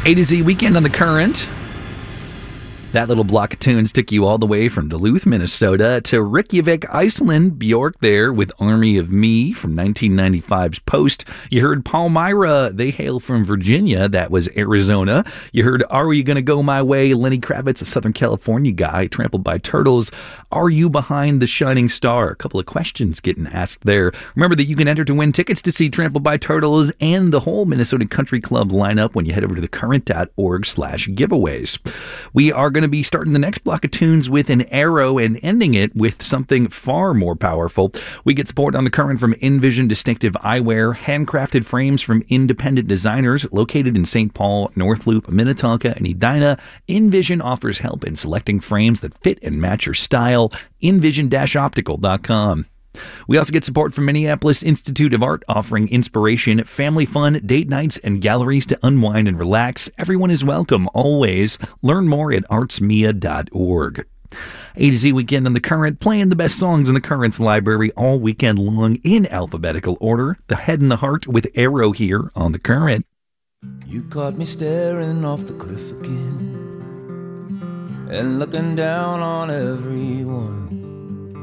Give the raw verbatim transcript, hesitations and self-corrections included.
A to Z Weekend on the Current. That little block of tunes took you all the way from Duluth, Minnesota to Reykjavik, Iceland. Bjork there with Army of Me from nineteen ninety-five's Post. You heard Palmyra. They hail from Virginia. That was Arizona. You heard Are You Gonna Go My Way? Lenny Kravitz, a Southern California guy, Trampled by Turtles. Are You Behind the Shining Star? A couple of questions getting asked there. Remember that you can enter to win tickets to see Trampled by Turtles and the whole Minnesota Country Club lineup when you head over to thecurrent.org slash giveaways. We are going to be starting the next block of tunes with an arrow and ending it with something far more powerful. We get support on the Current from Envision Distinctive Eyewear, handcrafted frames from independent designers located in Saint Paul, North Loop, Minnetonka, and Edina. Envision offers help in selecting frames that fit and match your style. envision dash optical dot com. We also get support from Minneapolis Institute of Art, offering inspiration, family fun, date nights, and galleries to unwind and relax. Everyone is welcome, always. Learn more at arts mia dot org. A to Z Weekend on the Current, playing the best songs in the Current's library all weekend long in alphabetical order. The Head and the Heart with Arrow here on the Current. You caught me staring off the cliff again and looking down on everyone.